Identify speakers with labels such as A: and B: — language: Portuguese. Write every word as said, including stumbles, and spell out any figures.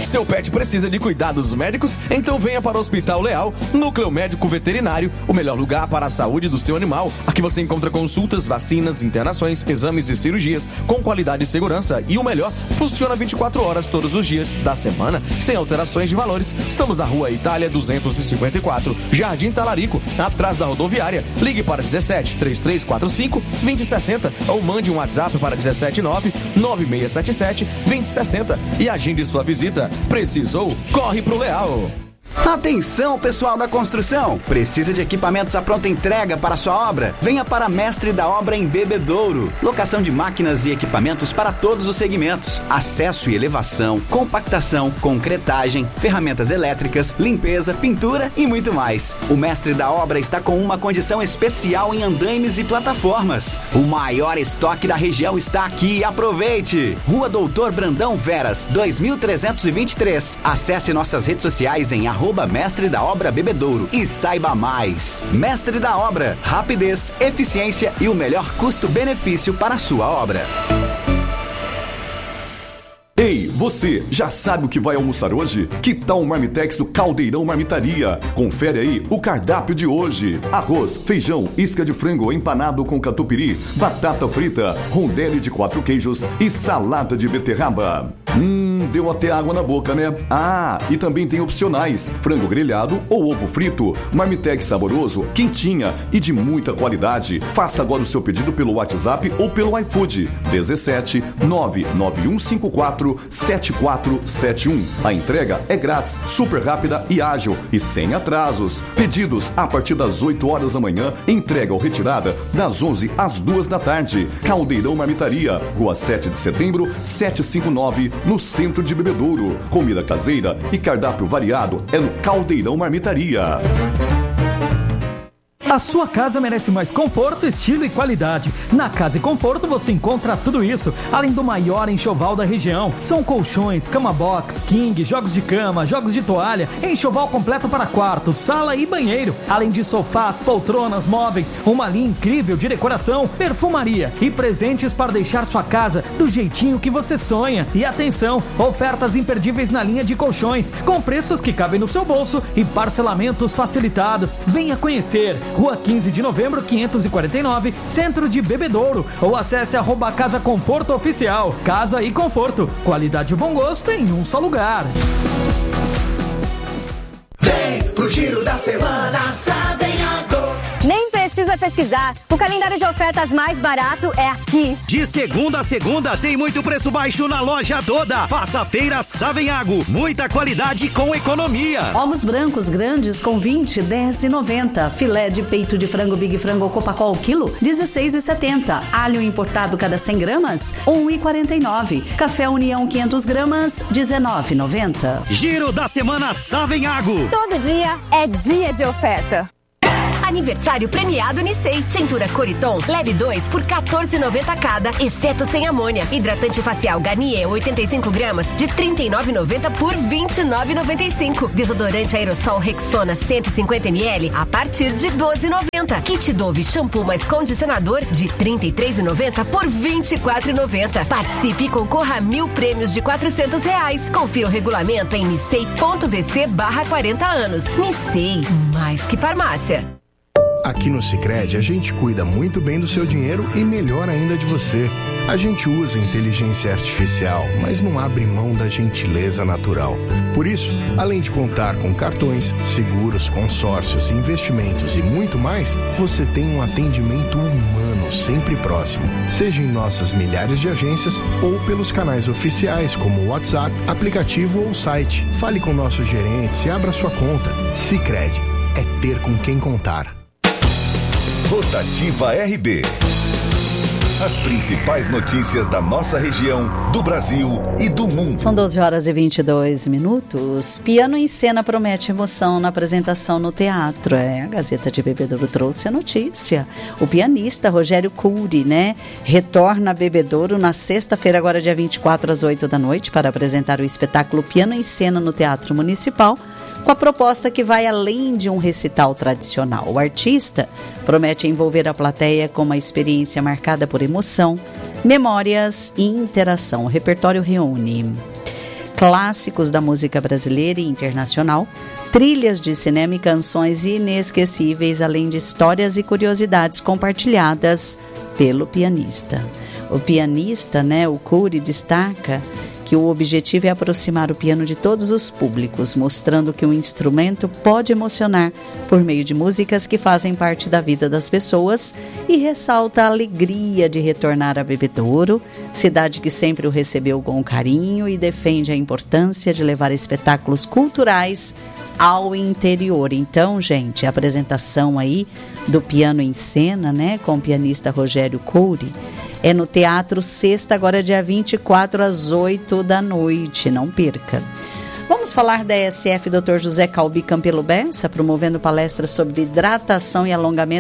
A: Seu pet precisa de cuidados médicos? Então venha para o Hospital Leal, Núcleo Médico Veterinário, o melhor lugar para a saúde do seu animal. Aqui você encontra consultas, vacinas, internações, exames e cirurgias com qualidade e segurança. E o melhor, funciona vinte e quatro horas todos os dias da semana, sem alterações de valores. Estamos na Rua Itália duzentos e cinquenta e quatro, Jardim Talarico, atrás da rodoviária. Ligue para dezessete, trinta e três quarenta e cinco, vinte sessenta ou mande um WhatsApp para dezessete nove, nove seis sete sete, vinte sessenta e agende sua visita. Precisou? Corre pro Leal!
B: Atenção, pessoal da construção! Precisa de equipamentos à pronta entrega para sua obra? Venha para Mestre da Obra em Bebedouro. Locação de máquinas e equipamentos para todos os segmentos. Acesso e elevação, compactação, concretagem, ferramentas elétricas, limpeza, pintura e muito mais. O Mestre da Obra está com uma condição especial em andaimes e plataformas. O maior estoque da região está aqui. Aproveite! Rua Doutor Brandão Veras, dois mil trezentos e vinte e três. Acesse nossas redes sociais em arroba Mestre da Obra Bebedouro e saiba mais. Mestre da Obra, rapidez, eficiência e o melhor custo-benefício para a sua obra.
C: Ei, você, já sabe o que vai almoçar hoje? Que tal o Marmitex do Caldeirão Marmitaria? Confere aí o cardápio de hoje. Arroz, feijão, isca de frango empanado com catupiry, batata frita, rondelli de quatro queijos e salada de beterraba. Hum, deu até água na boca, né? Ah, e também tem opcionais: frango grelhado ou ovo frito. Marmitex saboroso, quentinha e de muita qualidade. Faça agora o seu pedido pelo WhatsApp ou pelo iFood. dezessete, nove nove um cinco quatro, sete quatro sete um. A entrega é grátis, super rápida e ágil e sem atrasos. Pedidos a partir das oito horas da manhã, entrega ou retirada das onze às duas da tarde. Caldeirão Marmitaria, Rua sete de setembro, setecentos e cinquenta e nove, no centro de Bebedouro. Comida caseira e cardápio variado é no Caldeirão Marmitaria.
D: A sua casa merece mais conforto, estilo e qualidade. Na Casa e Conforto você encontra tudo isso, além do maior enxoval da região. São colchões, cama box, king, jogos de cama, jogos de toalha, enxoval completo para quarto, sala e banheiro. Além de sofás, poltronas, móveis, uma linha incrível de decoração, perfumaria e presentes para deixar sua casa do jeitinho que você sonha. E atenção, ofertas imperdíveis na linha de colchões, com preços que cabem no seu bolso e parcelamentos facilitados. Venha conhecer. Rua quinze de novembro, quinhentos e quarenta e nove, Centro de Bebedouro. Ou acesse arroba Casa Conforto Oficial. Casa e Conforto. Qualidade e bom gosto em um só lugar.
E: Vem pro Giro da Semana Savenhago. Nem precisa pesquisar. O calendário de ofertas mais barato é aqui.
F: De segunda a segunda tem muito preço baixo na loja toda. Faça a feira Savenhago. Muita qualidade com economia.
G: Ovos brancos grandes com vinte, dez e noventa. Filé de peito de frango Big Frango ou Copacol quilo, dezesseis e setenta. Alho importado cada cem gramas, um e quarenta e nove. Café União quinhentas gramas, dezenove e noventa.
F: Giro da Semana Savenhago.
E: Todo dia é dia de oferta.
H: Aniversário premiado Nissei. Tintura Coriton, leve dois por quatorze e noventa cada, exceto sem amônia. Hidratante facial Garnier, oitenta e cinco gramas, de trinta e nove e noventa por vinte e nove e noventa e cinco. Desodorante Aerossol Rexona cento e cinquenta mililitros, a partir de doze e noventa. Kit Dove shampoo mais condicionador, de trinta e três e noventa por vinte e quatro e noventa. Participe e concorra a mil prêmios de quatrocentos reais. Confira o regulamento em nissei.vc barra quarenta anos. Nissei, mais que farmácia.
I: Aqui no Sicredi a gente cuida muito bem do seu dinheiro e melhor ainda de você. A gente usa inteligência artificial, mas não abre mão da gentileza natural. Por isso, além de contar com cartões, seguros, consórcios, investimentos e muito mais, você tem um atendimento humano sempre próximo. Seja em nossas milhares de agências ou pelos canais oficiais como WhatsApp, aplicativo ou site. Fale com nossos gerentes e abra sua conta. Sicredi é ter com quem contar.
J: Rotativa R B. As principais notícias da nossa região, do Brasil e do mundo.
G: São doze horas e vinte e dois minutos. Piano em Cena promete emoção na apresentação no teatro. É, a Gazeta de Bebedouro trouxe a notícia. O pianista Rogério Cury, né, retorna a Bebedouro na sexta-feira, agora dia vinte e quatro, às oito da noite, para apresentar o espetáculo Piano em Cena no Teatro Municipal, com a proposta que vai além de um recital tradicional. O artista promete envolver a plateia com uma experiência marcada por emoção, memórias e interação. O repertório reúne clássicos da música brasileira e internacional, trilhas de cinema e canções inesquecíveis, além de histórias e curiosidades compartilhadas pelo pianista. O pianista, né, o Cury, destaca que o objetivo é aproximar o piano de todos os públicos, mostrando que o instrumento pode emocionar por meio de músicas que fazem parte da vida das pessoas, e ressalta a alegria de retornar a Bebedouro, cidade que sempre o recebeu com carinho, e defende a importância de levar espetáculos culturais ao interior. Então, gente, a apresentação aí do Piano em Cena, né, com o pianista Rogério Cury, é no Teatro Sexta, agora dia vinte e quatro, às oito da noite. Não perca. Vamos falar da E S F doutor José Calbi Campelo Bessa, promovendo palestras sobre hidratação e alongamento